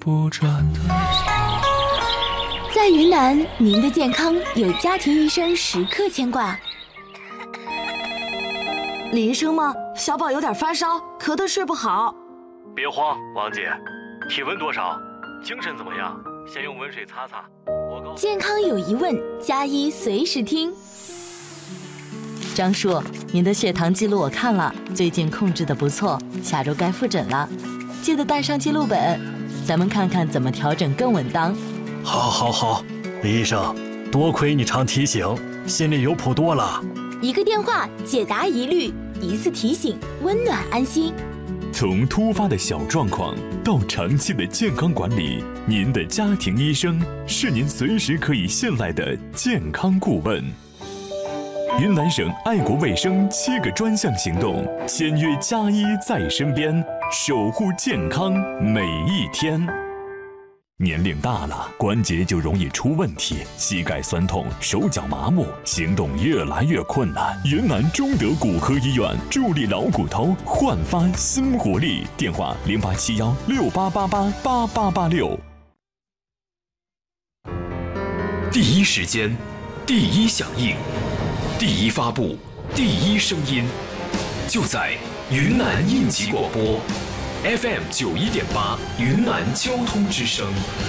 不转的在云南，您的健康有家庭医生时刻牵挂。 李医生吗？小宝有点发烧，咳得睡不好。 别慌，王姐，体温多少？精神怎么样？先用温水擦擦。 健康有疑问，加医随时听。 张叔，您的血糖记录我看了，最近控制得不错，下周该复诊了，记得带上记录本，咱们看看怎么调整更稳当。 好，李医生，多亏你常提醒，心里有谱多了。 一个电话解答疑虑，一次提醒温暖安心。 从突发的小状况到长期的健康管理，您的家庭医生是您随时可以信赖的健康顾问。云南省爱国卫生7个专项行动，签约加医在身边，守护健康每一天。年龄大了，关节就容易出问题，膝盖酸痛，手脚麻木，行动越来越困难。云南中德骨科医院助力老骨头焕发新活力，电话087168888886。 第一时间，第一响应，第一发布，第一声音，就在云南应急广播。FM 91.8云南交通之声，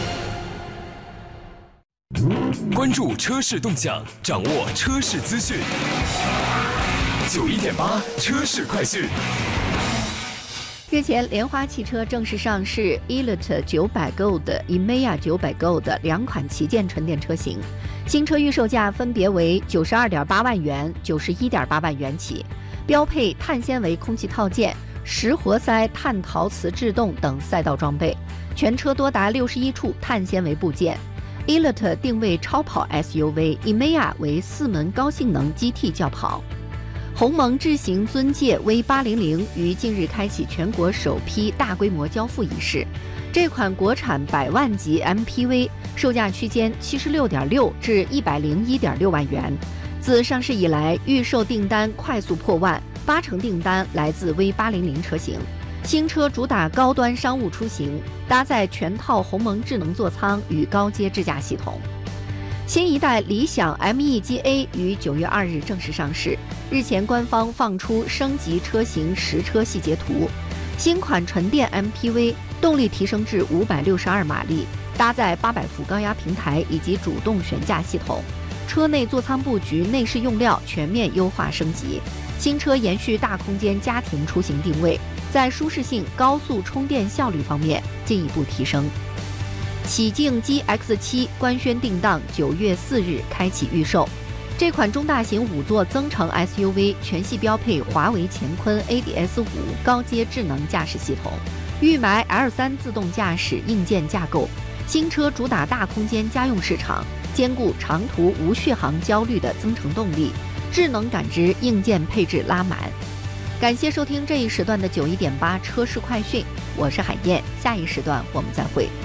关注车市动向，掌握车市资讯。91.8车市快讯。 日前，莲花汽车正式上市 Elite 900 Gold、EMEA 900 Gold 两款旗舰纯电车型，新车预售价分别为92.8万元、91.8万元起，标配碳纤维空气套件、实活塞碳陶瓷制动等赛道装备，全车多达61处碳纤维部件。Elite 定位超跑 SUV，EMEA 为4门高性能 GT 轿跑。鸿蒙智行尊界 V800于近日开启全国首批大规模交付仪式。这款国产100万级 MPV 售价区间76.6至101.6万元。自上市以来，预售订单快速破万，80%订单来自 V800车型。新车主打高端商务出行，搭载全套鸿蒙智能座舱与高阶智驾系统。新一代理想 MEGA 于9月2日正式上市。日前，官方放出升级车型实车细节图。新款纯电 MPV 动力提升至562马力，搭载800伏高压平台以及主动悬架系统。车内座舱布局、内饰用料全面优化升级。新车延续大空间家庭出行定位，在舒适性、高速充电效率方面进一步提升。启境 GX7 官宣定档9月4日开启预售。这款中大型5座增程 SUV 全系标配华为乾坤 ADS5 高阶智能驾驶系统，预埋 L3 自动驾驶硬件架构。新车主打大空间家用市场，兼顾长途无续航焦虑的增程动力，智能感知硬件配置拉满。感谢收听这一时段的91.8车市快讯，我是海燕，下一时段我们再会。